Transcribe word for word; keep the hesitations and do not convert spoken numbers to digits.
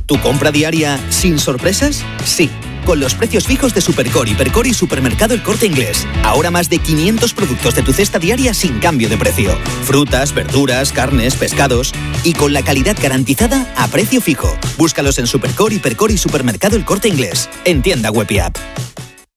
¿Tu compra diaria sin sorpresas? Sí, con los precios fijos de Supercore, Hipercore y Supermercado El Corte Inglés. Ahora más de quinientos productos de tu cesta diaria sin cambio de precio. Frutas, verduras, carnes, pescados y con la calidad garantizada a precio fijo. Búscalos en Supercore, Hipercore y Supermercado El Corte Inglés. En tienda web y app.